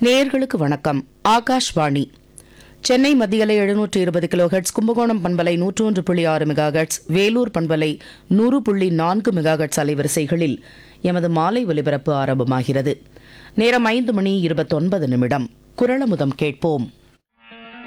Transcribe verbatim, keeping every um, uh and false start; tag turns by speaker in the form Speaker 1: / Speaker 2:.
Speaker 1: நேயர்களுக்கு வணக்கம். ஆகாஷ்வாணி சென்னை மத்தியலை எழுநூற்று இருபது கிலோ ஹெட்ஸ், கும்பகோணம் பண்பலை நூற்று ஒன்று புள்ளி ஆறு மெகா ஹெட்ஸ், வேலூர் பண்பலை நூறு புள்ளி நான்கு மெகா ஹெட்ஸ் அலைவரிசைகளில் எமது மாலை ஒலிபரப்பு ஆரம்பமாகிறது. நேரம் ஐந்து மணி இருபத்தொன்பது நிமிடம். குரலமுதம் கேட்போம்.